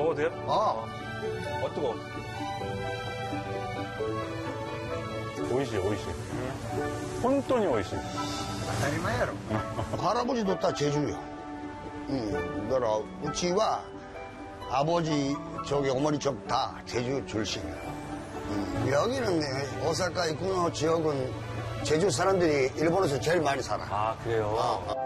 먹어도 돼요? 뜨거워. 오이시, 오이시. 혼돈이 오이시. 아니마야로. 할아버지도 다 제주요. 그러나 우치와 아버지 저기 어머니 쪽 다 제주 출신이야. 여기는 오사카 이쿠노 지역은 제주 사람들이 일본에서 제일 많이 살아. 아, 그래요?